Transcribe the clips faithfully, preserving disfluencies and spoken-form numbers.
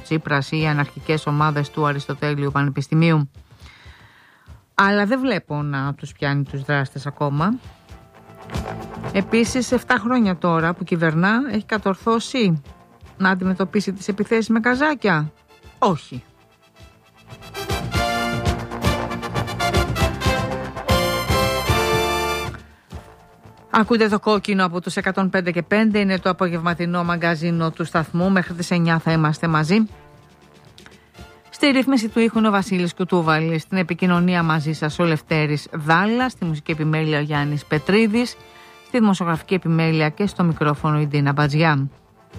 Τσίπρας ή οι αναρχικές ομάδες του Αριστοτέλειου Πανεπιστημίου. Αλλά δεν βλέπω να τους πιάνει τους δράστες ακόμα. Επίσης, εφτά χρόνια τώρα που κυβερνά, έχει κατορθώσει να αντιμετωπίσει τις επιθέσεις με καζάκια? Όχι. Ακούτε το κόκκινο από τους εκατόν πέντε και πέντε, είναι το απογευματινό μαγκαζίνο του σταθμού. Μέχρι τις εννιά θα είμαστε μαζί. Στη ρύθμιση του ήχου ο Βασίλης Κουτούβαλης, στην επικοινωνία μαζί σας ο Λευτέρης Δάλλας, στη μουσική επιμέλεια ο Γιάννης Πετρίδης, στη δημοσιογραφική επιμέλεια και στο μικρόφωνο η Ντίνα Μπατζιά.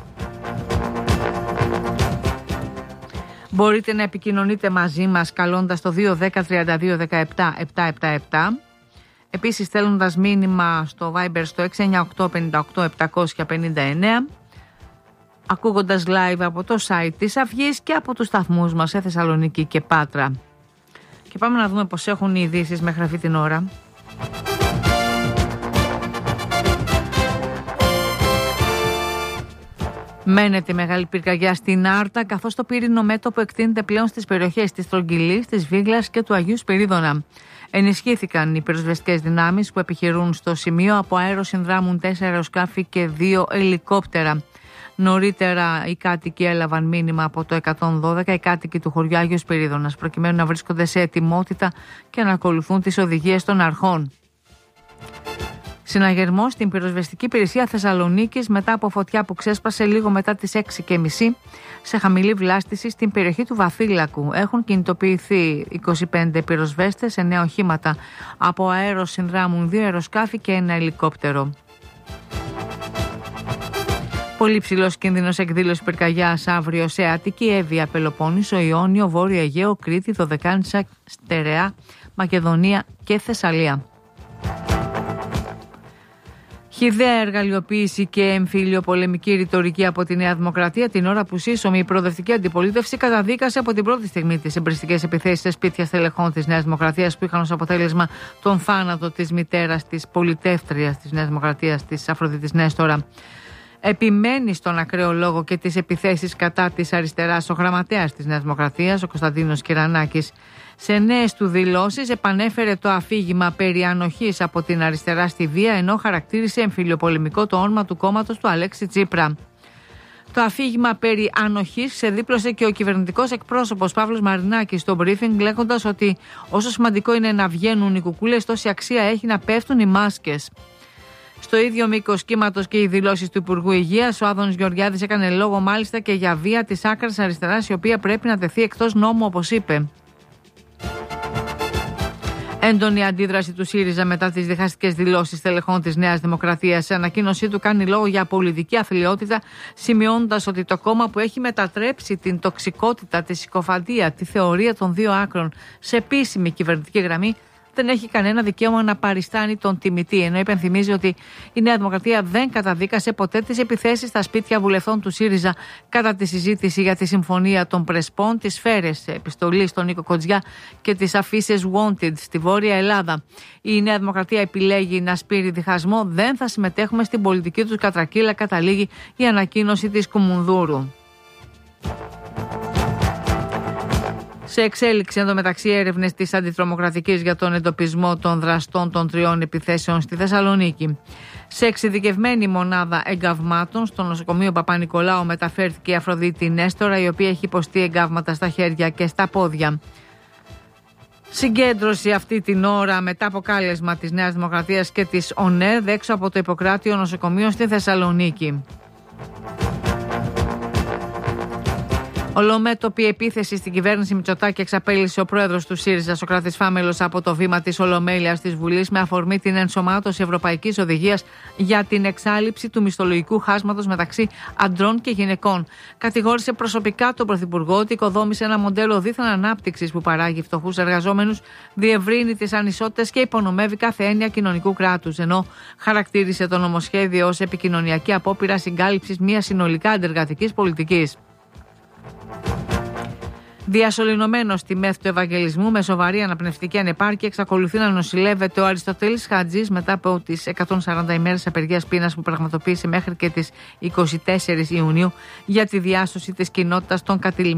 Μπορείτε να επικοινωνείτε μαζί μας καλώντας το δύο ένα μηδέν τρία δύο ένα επτά επτά επτά επτά. Επίσης στέλνοντας μήνυμα στο Viber στο έξι εννιά οκτώ πέντε οκτώ επτακόσια πενήντα εννέα, ακούγοντας live από το site της Αυγής και από τους σταθμούς μας σε Θεσσαλονίκη και Πάτρα. Και πάμε να δούμε πως έχουν οι ειδήσεις μέχρι αυτή την ώρα. Μένεται η μεγάλη πυρκαγιά στην Άρτα, καθώς το πύρινο μέτωπο εκτείνεται πλέον στις περιοχές της Τρογγυλής, της Βίγλας και του Αγίου Σπυρίδωνα. Ενισχύθηκαν οι πυροσβεστικές δυνάμεις που επιχειρούν στο σημείο. Από αέρο συνδράμουν τέσσερα αεροσκάφη και δύο ελικόπτερα. Νωρίτερα οι κάτοικοι έλαβαν μήνυμα από το εκατόν δώδεκα, οι κάτοικοι του χωριού Άγιος Σπυρίδωνας, προκειμένου να βρίσκονται σε ετοιμότητα και να ακολουθούν τις οδηγίες των αρχών. Συναγερμός στην πυροσβεστική υπηρεσία Θεσσαλονίκης μετά από φωτιά που ξέσπασε λίγο μετά τις έξι και μισή σε χαμηλή βλάστηση στην περιοχή του Βαθύλακου. Έχουν κινητοποιηθεί είκοσι πέντε πυροσβέστες, εννέα οχήματα. Από αέρο συνδράμουν δύο αεροσκάφη και ένα ελικόπτερο. Πολύ ψηλός κίνδυνος εκδήλωση πυρκαγιάς αύριο σε Αττική, Εύβοια, Πελοπόννησο, Ιόνιο, Βόρειο Αιγαίο, Κρήτη, Δωδεκάνησα, Στερεά, Μακεδονία και Θεσσαλία. Χυδαία εργαλειοποίηση και εμφύλιο πολεμική ρητορική από τη Νέα Δημοκρατία, την ώρα που σύσσωμη η προοδευτική αντιπολίτευση καταδίκασε από την πρώτη στιγμή τις εμπριστικές επιθέσεις σε σπίτια στελεχών της Νέας Δημοκρατίας που είχαν ως αποτέλεσμα τον θάνατο της μητέρας της πολιτεύτριας της Νέας Δημοκρατίας, της Αφροδίτης Νέστορα. Επιμένει στον ακραίο λόγο και τις επιθέσεις κατά της αριστεράς ο γραμματέας της Νέας Δημοκρατίας, ο Κωνσταντίνος Κυρανάκης. Σε νέες του δηλώσεις επανέφερε το αφήγημα περί ανοχής από την αριστερά στη βία, ενώ χαρακτήρισε εμφυλιοπολεμικό το όνομα του κόμματος του Αλέξη Τσίπρα. Το αφήγημα περί ανοχής ξεδίπλωσε και ο κυβερνητικός εκπρόσωπος Παύλος Μαρινάκης στο briefing, λέγοντας ότι όσο σημαντικό είναι να βγαίνουν οι κουκούλες, τόση αξία έχει να πέφτουν οι μάσκες. Στο ίδιο μήκος κύματος και οι δηλώσεις του Υπουργού Υγείας, ο Άδωνης Γεωργιάδης έκανε λόγο μάλιστα και για βία της άκρας αριστεράς, η οποία πρέπει να τεθεί εκτός νόμου, όπως είπε. Έντονη αντίδραση του ΣΥΡΙΖΑ μετά τις διχαστικές δηλώσεις τελεχών της Νέας Δημοκρατίας. Σε ανακοίνωσή του κάνει λόγο για πολιτική αθλιότητα, σημειώνοντας ότι το κόμμα που έχει μετατρέψει την τοξικότητα, τη συκοφαντία, τη θεωρία των δύο άκρων σε επίσημη κυβερνητική γραμμή, δεν έχει κανένα δικαίωμα να παριστάνει τον τιμητή. Ενώ υπενθυμίζει ότι η Νέα Δημοκρατία δεν καταδίκασε ποτέ τις επιθέσεις στα σπίτια βουλευτών του ΣΥΡΙΖΑ κατά τη συζήτηση για τη συμφωνία των Πρεσπών, τις σφαίρες επιστολή στον Νίκο Κοντζιά και τις αφήσεις Wanted στη Βόρεια Ελλάδα. Η Νέα Δημοκρατία επιλέγει να σπείρει διχασμό. Δεν θα συμμετέχουμε στην πολιτική του κατρακύλα, καταλήγει η ανακοίνωση της Κουμουνδούρου. Σε εξέλιξη εντωμεταξύ έρευνες της αντιτρομοκρατικής για τον εντοπισμό των δραστών των τριών επιθέσεων στη Θεσσαλονίκη. Σε εξειδικευμένη μονάδα εγκαυμάτων στο νοσοκομείο Παπα-Νικολάου μεταφέρθηκε η Αφροδίτη Νέστορα, η οποία έχει υποστεί εγκαύματα στα χέρια και στα πόδια. Συγκέντρωση αυτή την ώρα μετά από κάλεσμα της Νέας Δημοκρατίας και της ΟΝΕΔ έξω από το Ιπποκράτιο νοσοκομείο στη Θεσσαλονίκη. Ολομέτωπη επίθεση στην κυβέρνηση Μητσοτάκη εξαπέλυσε ο πρόεδρος του ΣΥΡΙΖΑ, Σωκράτης Φάμελος, από το βήμα της Ολομέλειας της Βουλής με αφορμή την ενσωμάτωση Ευρωπαϊκής Οδηγίας για την εξάλειψη του μισθολογικού χάσματος μεταξύ αντρών και γυναικών. Κατηγόρησε προσωπικά τον Πρωθυπουργό ότι οικοδόμησε ένα μοντέλο δίθεν ανάπτυξης που παράγει φτωχούς εργαζόμενους, διευρύνει τις ανισότητες και υπονομεύει κάθε έννοια κοινωνικού κράτους. Ενώ χαρακτήρισε το νομοσχέδιο ως επικοινωνιακή απόπειρα συγκάλυψης μιας συνολικά αντεργατικής πολιτικής. Διασωληνωμένος στη μεθ του Ευαγγελισμού με σοβαρή αναπνευστική ανεπάρκεια εξακολουθεί να νοσηλεύεται ο Αριστοτέλης Χατζής μετά από τις εκατόν σαράντα ημέρες απεργίας πείνας που πραγματοποίησε μέχρι και τις είκοσι τέσσερις Ιουνίου για τη διάσωση της κοινότητας των κατηλημένων